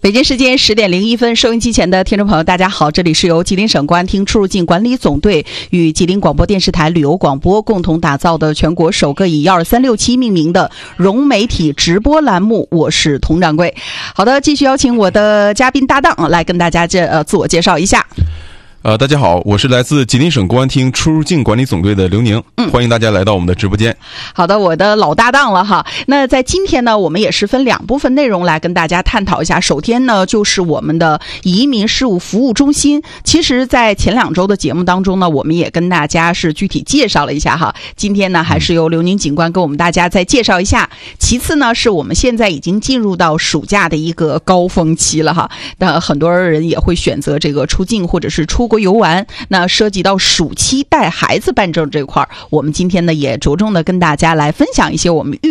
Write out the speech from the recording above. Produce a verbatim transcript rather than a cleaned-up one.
北京时间十点零一分，收音机前的听众朋友大家好，这里是由吉林省公安厅出入境管理总队与吉林广播电视台旅游广播共同打造的全国首个以一二三六七命名的融媒体直播栏目，我是佟掌柜。好的，继续邀请我的嘉宾搭档来跟大家介呃自我介绍一下。 呃，大家好，我是来自吉林省公安厅出入境管理总队的刘宁，嗯，欢迎大家来到我们的直播间。 好的，我的老搭档了哈。那在今天呢，我们也是分两部分内容来跟大家探讨一下。首先呢，就是我们的移民事务服务中心。其实，在前两周的节目当中呢，我们也跟大家是具体介绍了一下哈。今天呢，还是由刘宁警官跟我们大家再介绍一下。其次呢，是我们现在已经进入到暑假的一个高峰期了哈。那很多人也会选择这个出境或者是出国游玩。那涉及到暑期带孩子办证这块，我们今天呢也着重的跟大家来分享一些我们遇